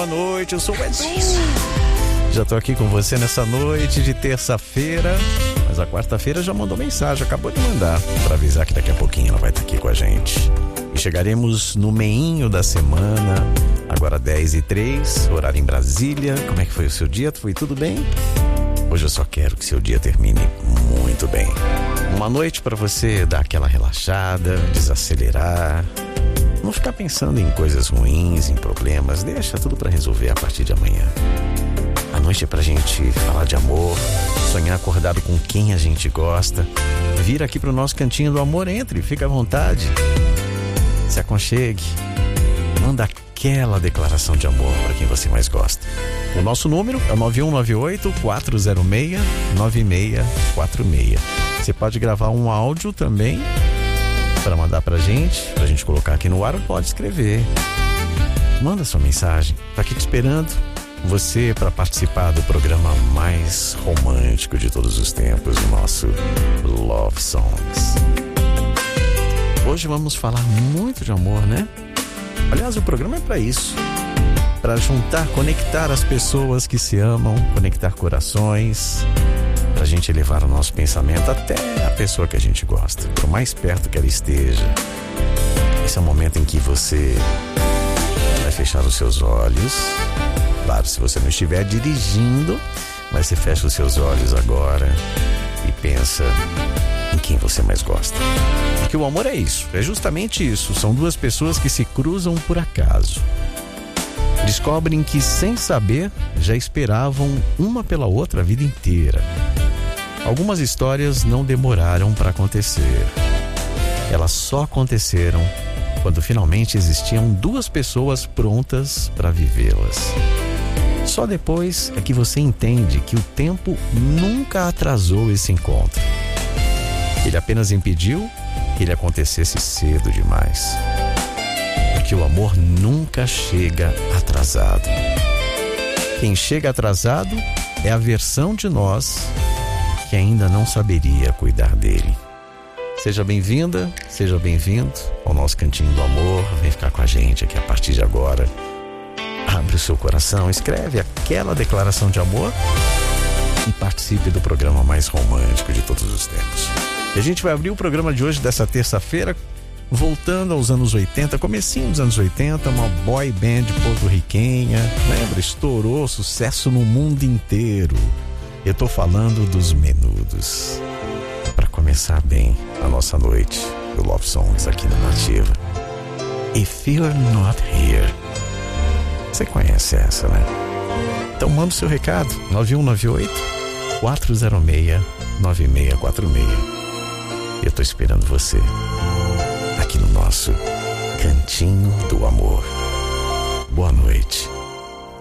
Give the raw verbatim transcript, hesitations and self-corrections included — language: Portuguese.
boa noite, eu sou o Edu. Já tô aqui com você nessa noite de terça-feira, mas a quarta-feira já mandou mensagem, acabou de mandar, para avisar que daqui a pouquinho ela vai estar aqui com a gente. E chegaremos no meinho da semana, agora dez e três, horário em Brasília. Como é que foi o seu dia? Foi tudo bem? Hoje eu só quero que seu dia termine muito bem. Uma noite para você dar aquela relaxada, desacelerar, não ficar pensando em coisas ruins, em problemas. Deixa tudo para resolver a partir de amanhã. A noite é pra gente falar de amor, sonhar acordado com quem a gente gosta. Vir aqui pro nosso cantinho do amor, entre, fica à vontade. Se aconchegue, manda aquela declaração de amor para quem você mais gosta. O nosso número é nove um nove oito, quatro zero seis, nove seis quatro seis. Você pode gravar um áudio também para mandar pra gente, pra gente colocar aqui no ar, ou pode escrever. Manda sua mensagem, tá aqui te esperando. Você para participar do programa mais romântico de todos os tempos, o nosso Love Songs. Hoje vamos falar muito de amor, né? Aliás, o programa é para isso, para juntar, conectar as pessoas que se amam, conectar corações, para a gente elevar o nosso pensamento até a pessoa que a gente gosta, por mais perto que ela esteja. Esse é o momento em que você vai fechar os seus olhos. Claro, se você não estiver dirigindo, mas você fecha os seus olhos agora e pensa em quem você mais gosta. Porque o amor é isso, é justamente isso. São duas pessoas que se cruzam por acaso. Descobrem que, sem saber, já esperavam uma pela outra a vida inteira. Algumas histórias não demoraram para acontecer. Elas só aconteceram quando finalmente existiam duas pessoas prontas para vivê-las. Só depois é que você entende que o tempo nunca atrasou esse encontro. Ele apenas impediu que ele acontecesse cedo demais. Porque o amor nunca chega atrasado. Quem chega atrasado é a versão de nós que ainda não saberia cuidar dele. Seja bem-vinda, seja bem-vindo ao nosso Cantinho do Amor. Vem ficar com a gente aqui a partir de agora. Abre o seu coração, escreve aquela declaração de amor e participe do programa mais romântico de todos os tempos. E a gente vai abrir o programa de hoje, dessa terça-feira, voltando aos anos oitenta, comecinho dos anos oitenta, uma boy band porto-riquenha, lembra? Estourou, sucesso no mundo inteiro. Eu tô falando dos Menudos. Para começar bem a nossa noite do Love Songs aqui na Nativa. If You're Not Here. Você conhece essa, né? Então manda o seu recado, nove um nove oito, quatro zero seis, nove seis quatro seis. Eu tô esperando você aqui no nosso Cantinho